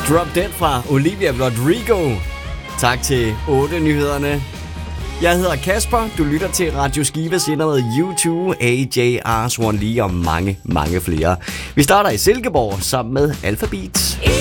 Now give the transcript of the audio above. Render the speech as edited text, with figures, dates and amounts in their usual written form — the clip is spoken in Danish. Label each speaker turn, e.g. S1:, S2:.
S1: Drop Dead fra Olivia Rodrigo. Tak til 8 nyhederne. Jeg hedder Kasper. Du lytter til Radio Skive, sender med U2, AJ, Swan Lee og mange, mange flere. Vi starter i Silkeborg sammen med Alphabeat.